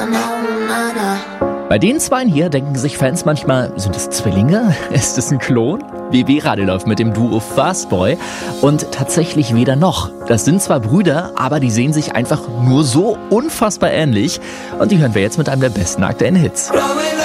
Bei den Zweien hier denken sich Fans manchmal, sind es Zwillinge? Ist es ein Klon? WW-Radio läuft mit dem Duo Fastboy und tatsächlich weder noch. Das sind zwar Brüder, aber die sehen sich einfach nur so unfassbar ähnlich und die hören wir jetzt mit einem der besten aktuellen Hits.